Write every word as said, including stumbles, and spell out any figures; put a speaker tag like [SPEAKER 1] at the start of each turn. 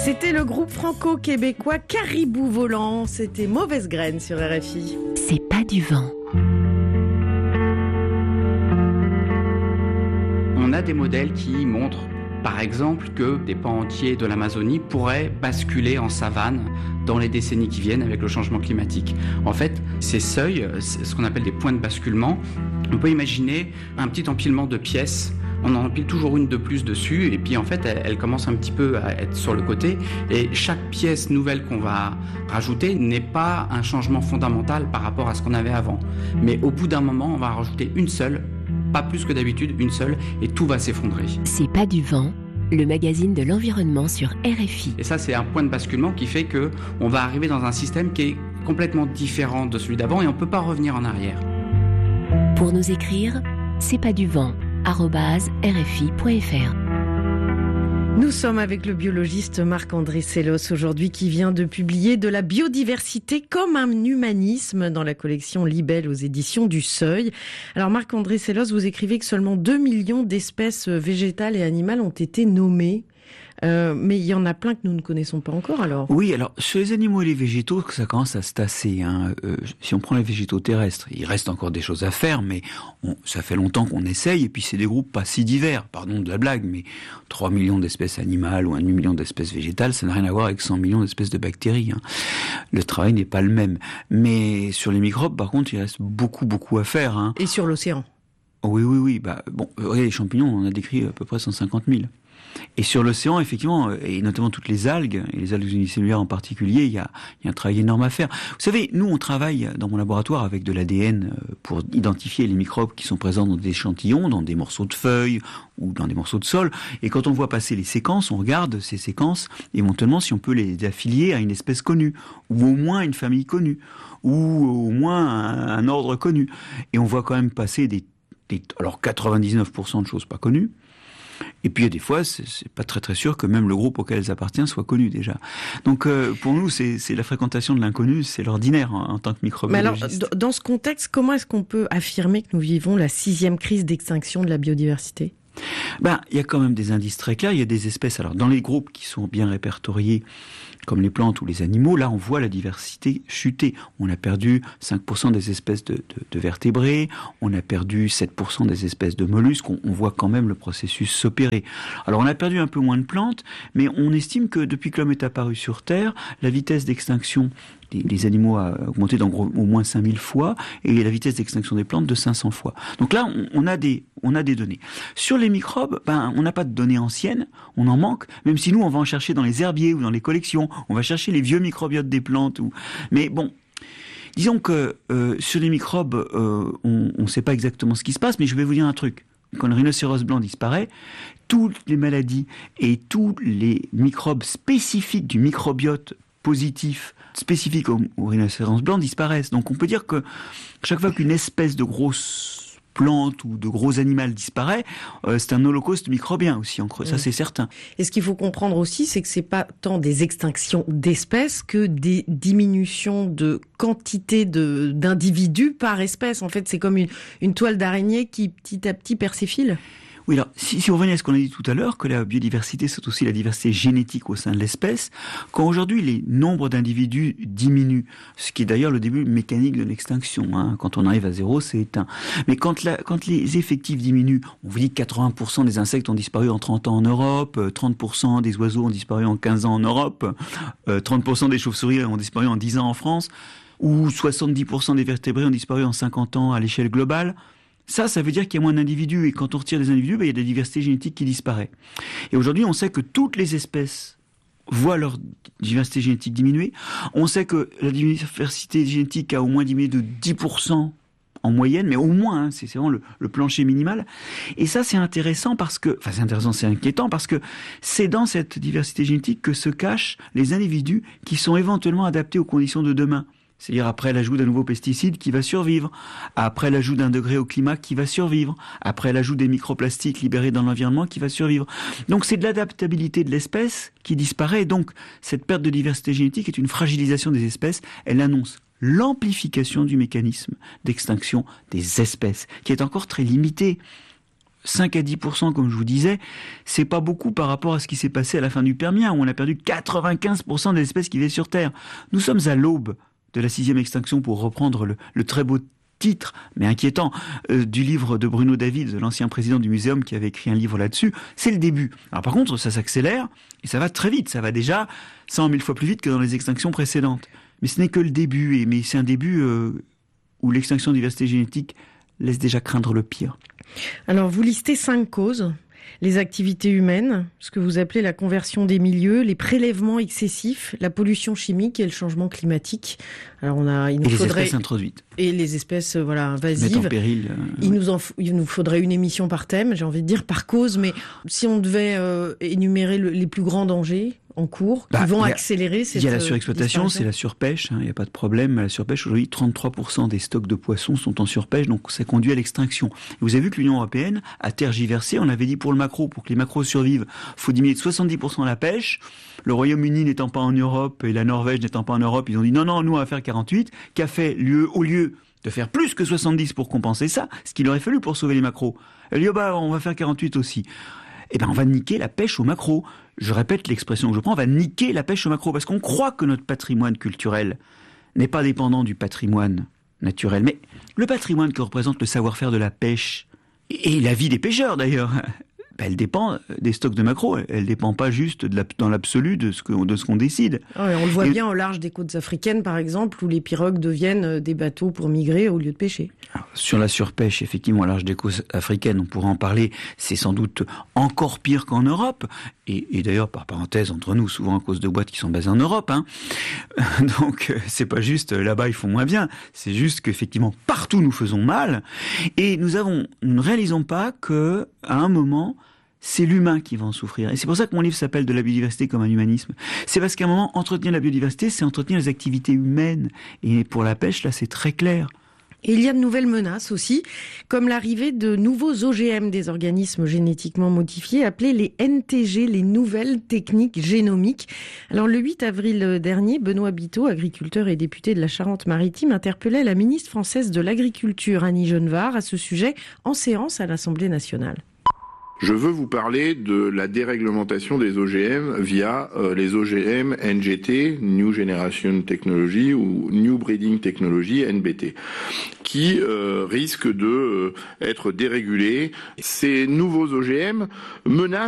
[SPEAKER 1] C'était le groupe franco-québécois Caribou Volant. C'était Mauvaise Graine sur R F I.
[SPEAKER 2] C'est pas du vent.
[SPEAKER 3] On a des modèles qui montrent, par exemple, que des pans entiers de l'Amazonie pourraient basculer en savane dans les décennies qui viennent avec le changement climatique. En fait, ces seuils, c'est ce qu'on appelle des points de basculement, on peut imaginer un petit empilement de pièces. On en empile toujours une de plus dessus et puis en fait elle, elle commence un petit peu à être sur le côté et chaque pièce nouvelle qu'on va rajouter n'est pas un changement fondamental par rapport à ce qu'on avait avant. Mais au bout d'un moment, on va rajouter une seule, pas plus que d'habitude, une seule et tout va s'effondrer.
[SPEAKER 2] C'est pas du vent, le magazine de l'environnement sur R F I.
[SPEAKER 3] Et ça, c'est un point de basculement qui fait que on va arriver dans un système qui est complètement différent de celui d'avant et on ne peut pas revenir en arrière.
[SPEAKER 2] Pour nous écrire, c'est pas du vent arobase r f i point f r.
[SPEAKER 1] Nous sommes avec le biologiste Marc-André Sellos aujourd'hui qui vient de publier De la biodiversité comme un humanisme dans la collection Libelle aux éditions du Seuil. Alors Marc-André Sellos, vous écrivez que seulement deux millions d'espèces végétales et animales ont été nommées. Euh, mais il y en a plein que nous ne connaissons pas encore alors.
[SPEAKER 4] Oui, alors sur les animaux et les végétaux, ça commence à se tasser. Hein. Euh, si on prend les végétaux terrestres, il reste encore des choses à faire, mais on, ça fait longtemps qu'on essaye, et puis c'est des groupes pas si divers, pardon de la blague, mais trois millions d'espèces animales ou un demi-million d'espèces végétales, ça n'a rien à voir avec cent millions d'espèces de bactéries. Hein. Le travail n'est pas le même. Mais sur les microbes, par contre, il reste beaucoup, beaucoup à faire. Hein.
[SPEAKER 1] Et sur l'océan ?
[SPEAKER 4] Oui, oui, oui. Bah, bon, regardez, les champignons, on en a décrit à peu près cent cinquante mille. Et sur l'océan, effectivement, et notamment toutes les algues, et les algues unicellulaires en particulier, il y a, il y a un travail énorme à faire. Vous savez, nous, on travaille dans mon laboratoire avec de l'A D N pour identifier les microbes qui sont présents dans des échantillons, dans des morceaux de feuilles ou dans des morceaux de sol. Et quand on voit passer les séquences, on regarde ces séquences, éventuellement, si on peut les affilier à une espèce connue, ou au moins une famille connue, ou au moins un, un ordre connu. Et on voit quand même passer des, des alors quatre-vingt-dix-neuf pour cent de choses pas connues. Et puis des fois, c'est, c'est pas très très sûr que même le groupe auquel elles appartiennent soit connu déjà. Donc euh, pour nous, c'est, c'est la fréquentation de l'inconnu, c'est l'ordinaire en, en tant que microbiologiste.
[SPEAKER 1] Mais alors, dans ce contexte, comment est-ce qu'on peut affirmer que nous vivons la sixième crise d'extinction de la biodiversité ?
[SPEAKER 4] Ben, il y a quand même des indices très clairs. Il y a des espèces. Alors, dans les groupes qui sont bien répertoriés, comme les plantes ou les animaux, là, on voit la diversité chuter. On a perdu cinq pour cent des espèces de, de, de vertébrés. On a perdu sept pour cent des espèces de mollusques. On, on voit quand même le processus s'opérer. Alors, on a perdu un peu moins de plantes, mais on estime que depuis que l'homme est apparu sur Terre, la vitesse d'extinction des, des animaux a augmenté d'en gros, au moins cinq mille fois, et la vitesse d'extinction des plantes de cinq cents fois. Donc là, on, on a des, on a des données. Sur les microbes, ben, on n'a pas de données anciennes, on en manque, même si nous, on va en chercher dans les herbiers ou dans les collections, on va chercher les vieux microbiotes des plantes. Ou... Mais bon, disons que euh, sur les microbes, euh, on ne sait pas exactement ce qui se passe, mais je vais vous dire un truc. Quand le rhinocéros blanc disparaît, toutes les maladies et tous les microbes spécifiques du microbiote positif, spécifiques au, au rhinocéros blanc, disparaissent. Donc on peut dire que chaque fois qu'une espèce de grosse plante ou de gros animal disparaît, euh, c'est un holocauste microbien aussi en creux, ça c'est certain.
[SPEAKER 1] Et ce qu'il faut comprendre aussi, c'est que c'est pas tant des extinctions d'espèces que des diminutions de quantité de, d'individus par espèce. En fait, c'est comme une, une toile d'araignée qui petit à petit perd ses fils.
[SPEAKER 4] Oui, alors, si, si on revenait à ce qu'on a dit tout à l'heure, que la biodiversité, c'est aussi la diversité génétique au sein de l'espèce, quand aujourd'hui les nombres d'individus diminuent, ce qui est d'ailleurs le début mécanique de l'extinction, hein, quand on arrive à zéro, c'est éteint. Mais quand, la, quand les effectifs diminuent, on vous dit que quatre-vingts pour cent des insectes ont disparu en trente ans en Europe, trente pour cent des oiseaux ont disparu en quinze ans en Europe, trente pour cent des chauves-souris ont disparu en dix ans en France, ou soixante-dix pour cent des vertébrés ont disparu en cinquante ans à l'échelle globale. Ça, ça veut dire qu'il y a moins d'individus. Et quand on retire des individus, ben, il y a de la diversité génétique qui disparaît. Et aujourd'hui, on sait que toutes les espèces voient leur diversité génétique diminuer. On sait que la diversité génétique a au moins diminué de dix pour cent en moyenne, mais au moins, hein, c'est, c'est vraiment le, le plancher minimal. Et ça, c'est intéressant parce que, enfin, c'est intéressant, c'est inquiétant parce que c'est dans cette diversité génétique que se cachent les individus qui sont éventuellement adaptés aux conditions de demain. C'est-à-dire après l'ajout d'un nouveau pesticide qui va survivre, après l'ajout d'un degré au climat qui va survivre, après l'ajout des microplastiques libérés dans l'environnement qui va survivre. Donc c'est de l'adaptabilité de l'espèce qui disparaît. Donc cette perte de diversité génétique est une fragilisation des espèces. Elle annonce l'amplification du mécanisme d'extinction des espèces, qui est encore très limité. cinq à dix pour cent, comme je vous disais, c'est pas beaucoup par rapport à ce qui s'est passé à la fin du Permien, où on a perdu quatre-vingt-quinze pour cent des espèces qui vivaient sur Terre. Nous sommes à l'aube de la sixième extinction, pour reprendre le, le très beau titre, mais inquiétant, euh, du livre de Bruno David, l'ancien président du Muséum, qui avait écrit un livre là-dessus. C'est le début. Alors par contre, ça s'accélère, et ça va très vite. Ça va déjà cent mille fois plus vite que dans les extinctions précédentes. Mais ce n'est que le début, et, mais c'est un début euh, où l'extinction de diversité génétique laisse déjà craindre le pire.
[SPEAKER 1] Alors, vous listez cinq causes. Les activités humaines, ce que vous appelez la conversion des milieux, les prélèvements excessifs, la pollution chimique et le changement climatique. Alors on a, il nous
[SPEAKER 4] et les
[SPEAKER 1] faudrait
[SPEAKER 4] espèces introduites.
[SPEAKER 1] Et les espèces voilà invasives.
[SPEAKER 4] Mettent en péril. Euh,
[SPEAKER 1] il
[SPEAKER 4] oui.
[SPEAKER 1] nous en, il nous faudrait une émission par thème, j'ai envie de dire par cause. Mais si on devait euh, énumérer le, les plus grands dangers en cours,
[SPEAKER 4] bah,
[SPEAKER 1] qui vont
[SPEAKER 4] a,
[SPEAKER 1] accélérer cette
[SPEAKER 4] Il y a la surexploitation, c'est la surpêche. Il hein, n'y a pas de problème. La surpêche, aujourd'hui, trente-trois pour cent des stocks de poissons sont en surpêche, donc ça conduit à l'extinction. Vous avez vu que l'Union européenne a tergiversé. On avait dit pour le maquereau, pour que les maquereaux survivent, faut diminuer de soixante-dix pour cent la pêche. Le Royaume-Uni n'étant pas en Europe et la Norvège n'étant pas en Europe, ils ont dit non, non, nous on va faire quarante-huit. Qu'a fait l'U E au lieu de faire plus que soixante-dix pour compenser ça, ce qu'il aurait fallu pour sauver les maquereaux? Elle dit oh bah on va faire quarante-huit aussi. Eh ben on va niquer la pêche au maquereau. Je répète l'expression que je prends, on va niquer la pêche au maquereau parce qu'on croit que notre patrimoine culturel n'est pas dépendant du patrimoine naturel. Mais le patrimoine que représente le savoir-faire de la pêche et la vie des pêcheurs d'ailleurs, ben elle dépend des stocks de maquereaux. Elle ne dépend pas juste de la, dans l'absolu de ce que, de ce qu'on décide.
[SPEAKER 1] Ouais, on le voit
[SPEAKER 4] et,
[SPEAKER 1] bien au large des côtes africaines, par exemple, où les pirogues deviennent des bateaux pour migrer au lieu de pêcher.
[SPEAKER 4] Alors, sur la surpêche, effectivement, au large des côtes africaines, on pourra en parler. C'est sans doute encore pire qu'en Europe. Et, et d'ailleurs, par parenthèse, entre nous, souvent à cause de boîtes qui sont basées en Europe. Hein. Donc, c'est pas juste là-bas ils font moins bien. C'est juste qu'effectivement, partout nous faisons mal. Et nous avons, nous ne réalisons pas que à un moment, c'est l'humain qui va en souffrir. Et c'est pour ça que mon livre s'appelle « De la biodiversité comme un humanisme ». C'est parce qu'à un moment, entretenir la biodiversité, c'est entretenir les activités humaines. Et pour la pêche, là, c'est très clair.
[SPEAKER 1] Et il y a de nouvelles menaces aussi, comme l'arrivée de nouveaux O G M, des organismes génétiquement modifiés, appelés les N T G, les nouvelles techniques génomiques. Alors le huit avril dernier, Benoît Biteau, agriculteur et député de la Charente-Maritime, interpellait la ministre française de l'Agriculture, Annie Genevard, à ce sujet en séance à l'Assemblée nationale.
[SPEAKER 5] Je veux vous parler de la déréglementation des O G M via euh, les O G M N G T, New Generation Technology, ou New Breeding Technology, N B T, qui euh, risquent de euh, être dérégulés. Ces nouveaux O G M menacent